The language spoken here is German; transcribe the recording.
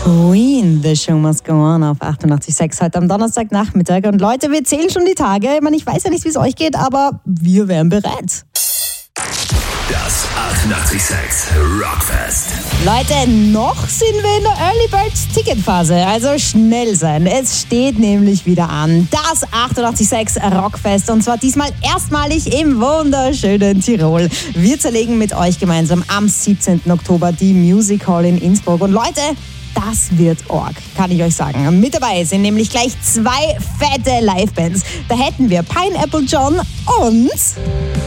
Queen, The Show Must Go On auf 88.6 heute am Donnerstagnachmittag. Und Leute, wir zählen schon die Tage. Ich weiß ja nicht, wie es euch geht, aber wir wären bereit. Das 88.6 Rockfest. Leute, noch sind wir in der Early Bird Ticketphase, also schnell sein. Es steht nämlich wieder an. Das 88.6 Rockfest und zwar diesmal erstmalig im wunderschönen Tirol. Wir zerlegen mit euch gemeinsam am 17. Oktober die Music Hall in Innsbruck. Und Leute, das wird Org, kann ich euch sagen. Mit dabei sind nämlich gleich 2 fette Livebands. Da hätten wir Pineapple John und